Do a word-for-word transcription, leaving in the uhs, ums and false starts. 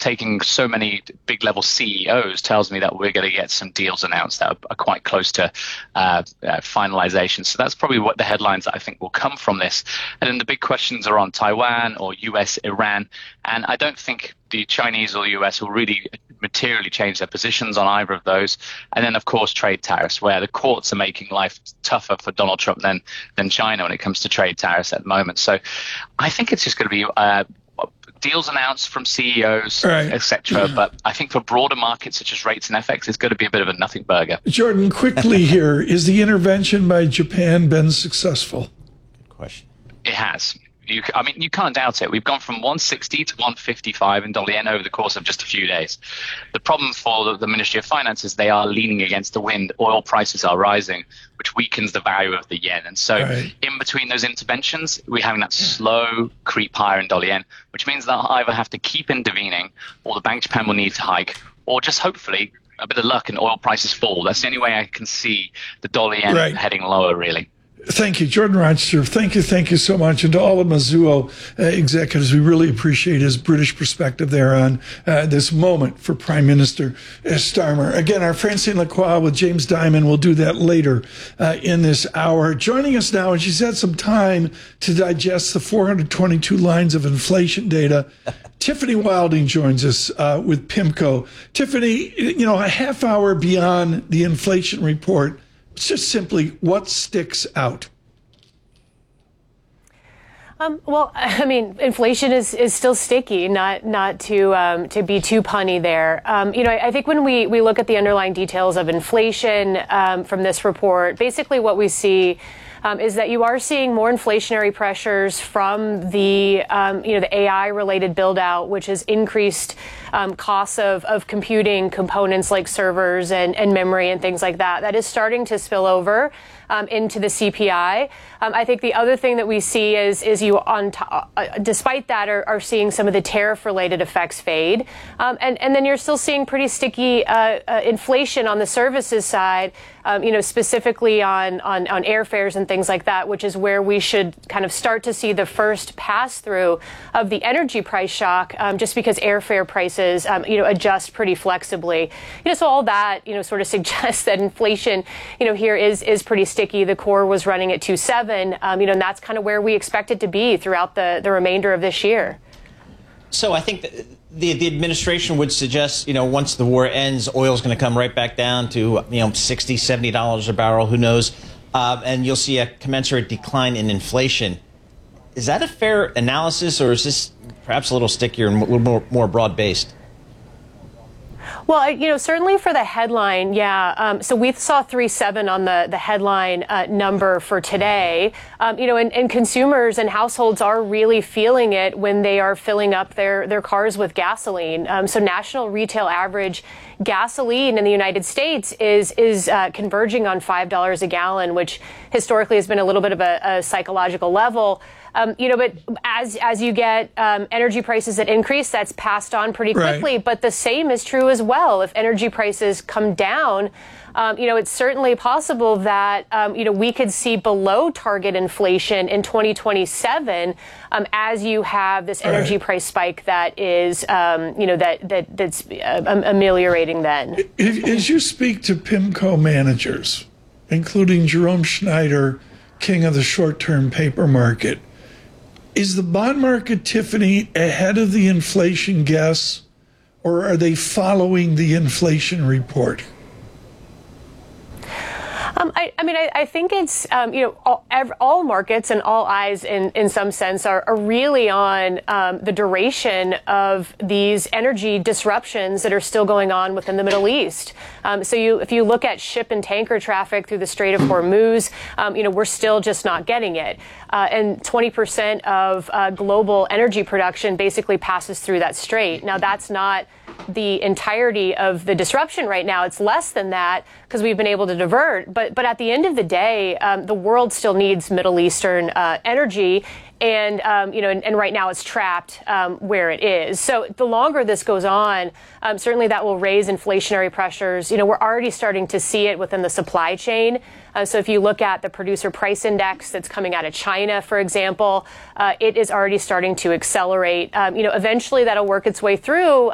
taking so many big level C E Os tells me that we're going to get some deals announced that are, are quite close to uh, uh, finalization. So that's probably what the headlines that I think will come from this. And then the big questions are on Taiwan or U S, Iran. And I don't think the Chinese or the U S will really materially change their positions on either of those. And then, of course, trade tariffs, where the courts are making life tougher for Donald Trump than, than China when it comes to trade tariffs at the moment. So I think it's just going to be uh, deals announced from C E Os, right, et cetera. But I think for broader markets such as rates and F X, it's going to be a bit of a nothing burger. Jordan, quickly here, is the intervention by Japan been successful? Good question. It has. You, I mean, you can't doubt it. We've gone from one sixty to one fifty-five in dollar yen over the course of just a few days. The problem for the, the Ministry of Finance is they are leaning against the wind. Oil prices are rising, which weakens the value of the yen. And so right. in between those interventions, we're having that slow creep higher in dollar yen, which means they'll either have to keep intervening or the Bank of Japan will need to hike, or just hopefully a bit of luck and oil prices fall. That's the only way I can see the dollar yen right. heading lower, really. Thank you, Jordan Rochester. Thank you, thank you so much. And to all of Mizuho uh, executives, we really appreciate his British perspective there on uh, this moment for Prime Minister uh, Starmer. Again, our Francine Lacroix with James Dimon will do that later uh, in this hour. Joining us now, and she's had some time to digest the four hundred twenty-two lines of inflation data, Tiffany Wilding joins us uh, with PIMCO. Tiffany, you know, a half hour beyond the inflation report, it's just simply what sticks out. Um, well, I mean, inflation is, is still sticky, not not to um, to be too punny there. Um, you know, I, I think when we, we look at the underlying details of inflation um, from this report, basically what we see Um, is that you are seeing more inflationary pressures from the, um, you know, the A I-related build-out, which has increased um, costs of, of computing components like servers and, and memory and things like that. That is starting to spill over um, into the C P I. Um, I think the other thing that we see is, is you, on t- uh, despite that, are, are seeing some of the tariff-related effects fade, um, and and then you're still seeing pretty sticky uh, uh, inflation on the services side. Um, you know, specifically on, on, on airfares and things like that, which is where we should kind of start to see the first pass through of the energy price shock, um, just because airfare prices, um, you know, adjust pretty flexibly. You know, so all that, you know, sort of suggests that inflation, you know, here is, is pretty sticky. The core was running at two point seven, um, you know, and that's kind of where we expect it to be throughout the, the remainder of this year. So I think that the the administration would suggest, you know, once the war ends, oil is going to come right back down to, you know, sixty, seventy dollars a barrel, who knows, uh, and you'll see a commensurate decline in inflation. Is that a fair analysis, or is this perhaps a little stickier and a little more, more broad-based? Well, you know, certainly for the headline, yeah. Um, so we saw three point seven on the, the headline uh, number for today. Um, you know, and, and consumers and households are really feeling it when they are filling up their, their cars with gasoline. Um, so national retail average gasoline in the United States is is uh, converging on five dollars a gallon, which historically has been a little bit of a, a psychological level. Um, you know, but as as you get um, energy prices that increase, that's passed on pretty quickly. Right. But the same is true as well. If energy prices come down, um, you know, it's certainly possible that, um, you know, we could see below target inflation in twenty twenty-seven um, as you have this energy right. price spike that is, um, you know, that, that that's uh, ameliorating then. As you speak to PIMCO managers, including Jerome Schneider, king of the short-term paper market, is the bond market, Tiffany, ahead of the inflation guess, or are they following the inflation report? Um, I, I mean, I, I think it's, um, you know, all, every, all markets and all eyes in, in some sense are, are really on um, the duration of these energy disruptions that are still going on within the Middle East. Um, so you, if you look at ship and tanker traffic through the Strait of Hormuz, um, you know, we're still just not getting it. Uh, and twenty percent of uh, global energy production basically passes through that strait. Now, that's not the entirety of the disruption right now. It's less than that because we've been able to divert. But but at the end of the day, um, the world still needs Middle Eastern uh, energy. And, um, you know, and, and right now it's trapped um, where it is. So the longer this goes on, um, certainly that will raise inflationary pressures. You know, we're already starting to see it within the supply chain. Uh, so if you look at the producer price index that's coming out of China, for example, uh, it is already starting to accelerate. Um, you know, eventually that'll work its way through